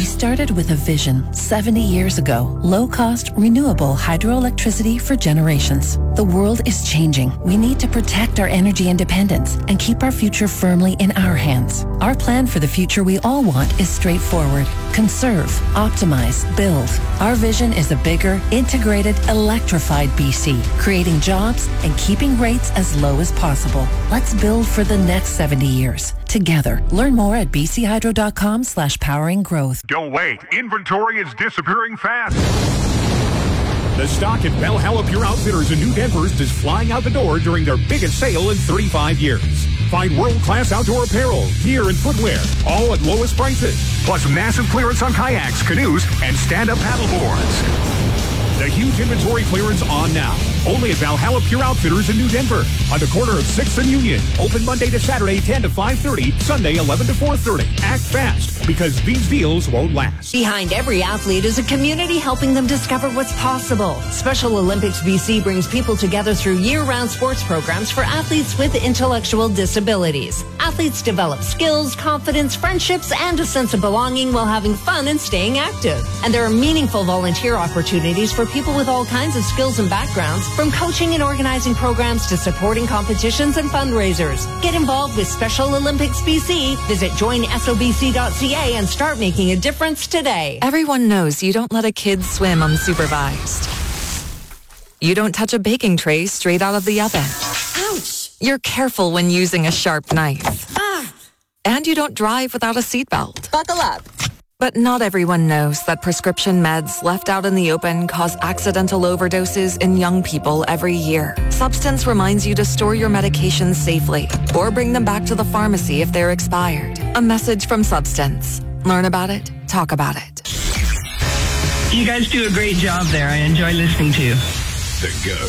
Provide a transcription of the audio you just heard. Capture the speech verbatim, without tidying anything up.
We started with a vision seventy years ago. Low-cost, renewable hydroelectricity for generations. The world is changing. We need to protect our energy independence and keep our future firmly in our hands. Our plan for the future we all want is straightforward. Conserve, optimize, build. Our vision is a bigger, integrated, electrified B C, creating jobs and keeping rates as low as possible. Let's build for the next seventy years. Together. Learn more at bchydro.com slash powering growth. Don't wait. Inventory is disappearing fast. The stock at Valhalla Pure Outfitters in New Denver is flying out the door during their biggest sale in thirty-five years. Find world-class outdoor apparel, gear, and footwear, all at lowest prices. Plus massive clearance on kayaks, canoes, and stand-up paddleboards. The huge inventory clearance on now. Only at Valhalla Pure Outfitters in New Denver. On the corner of sixth and Union. Open Monday to Saturday, ten to five thirty. Sunday, eleven to four thirty. Act fast, because these deals won't last. Behind every athlete is a community helping them discover what's possible. Special Olympics B C brings people together through year-round sports programs for athletes with intellectual disabilities. Athletes develop skills, confidence, friendships, and a sense of belonging while having fun and staying active. And there are meaningful volunteer opportunities for people with all kinds of skills and backgrounds, from coaching and organizing programs to supporting competitions and fundraisers. Get involved with Special Olympics B C. Visit join S O B C dot C A and start making a difference today. Everyone knows you don't let a kid swim unsupervised. You don't touch a baking tray straight out of the oven. Ouch! You're careful when using a sharp knife. Ah! And you don't drive without a seatbelt. Buckle up. But not everyone knows that prescription meds left out in the open cause accidental overdoses in young people every year. Substance reminds you to store your medications safely or bring them back to the pharmacy if they're expired. A message from Substance. Learn about it, talk about it. You guys do a great job there. I enjoy listening to you. The Go